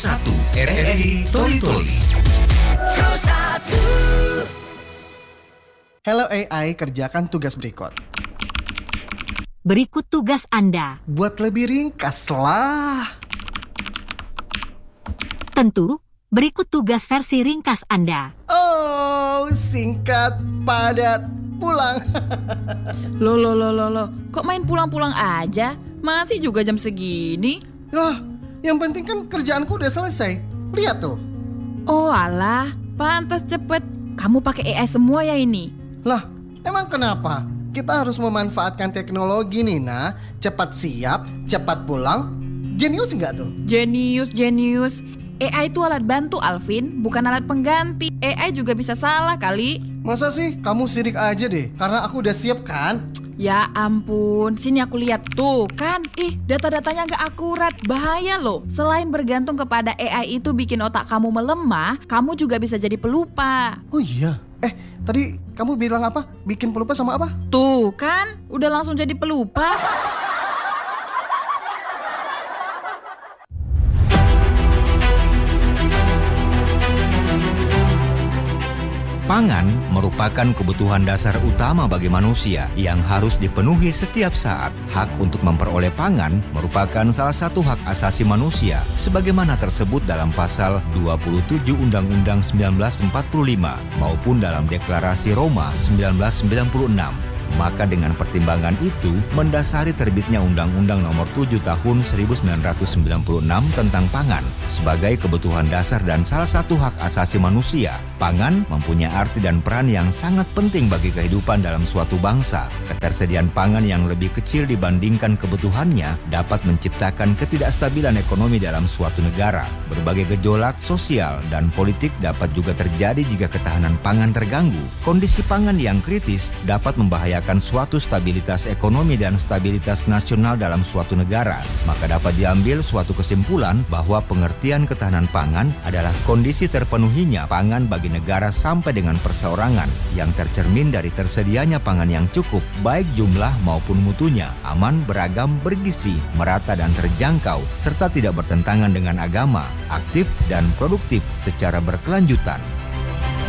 1 RRI Toli Toli. Hello AI, kerjakan tugas berikut. Berikut tugas Anda. Buat lebih ringkas lah. Tentu, berikut tugas versi ringkas Anda. Oh, singkat, padat, pulang. Loh, kok main pulang-pulang aja? Masih juga jam segini? Loh, yang penting kan kerjaanku udah selesai. Lihat tuh. Oh alah, pantas cepet. Kamu pakai AI semua ya ini? Lah, emang kenapa? Kita harus memanfaatkan teknologi nih, Nah. Cepat siap, cepat pulang. Jenius nggak tuh? Jenius. AI itu alat bantu, Alvin, bukan alat pengganti. AI juga bisa salah kali. Masa sih? Kamu sirik aja deh, karena aku udah siap kan? Ya ampun, sini aku lihat tuh kan. Data-datanya nggak akurat, bahaya loh. Selain bergantung kepada AI itu bikin otak kamu melemah, kamu juga bisa jadi pelupa. Oh iya. Tadi kamu bilang apa? Bikin pelupa sama apa? Tuh kan, udah langsung jadi pelupa. Pangan merupakan kebutuhan dasar utama bagi manusia yang harus dipenuhi setiap saat. Hak untuk memperoleh pangan merupakan salah satu hak asasi manusia sebagaimana tersebut dalam pasal 27 Undang-Undang 1945 maupun dalam Deklarasi Roma 1996. Maka dengan pertimbangan itu, mendasari terbitnya Undang-Undang Nomor 7 Tahun 1996 tentang pangan sebagai kebutuhan dasar dan salah satu hak asasi manusia. Pangan mempunyai arti dan peran yang sangat penting bagi kehidupan dalam suatu bangsa. Ketersediaan pangan yang lebih kecil dibandingkan kebutuhannya dapat menciptakan ketidakstabilan ekonomi dalam suatu negara. Berbagai gejolak sosial dan politik dapat juga terjadi jika ketahanan pangan terganggu. Kondisi pangan yang kritis dapat membahayakan suatu stabilitas ekonomi dan stabilitas nasional dalam suatu negara. Maka dapat diambil suatu kesimpulan bahwa pengertian ketahanan pangan adalah kondisi terpenuhinya pangan bagi negara sampai dengan perseorangan yang tercermin dari tersedianya pangan yang cukup, baik jumlah maupun mutunya, aman, beragam, bergizi, merata dan terjangkau, serta tidak bertentangan dengan agama, aktif dan produktif secara berkelanjutan.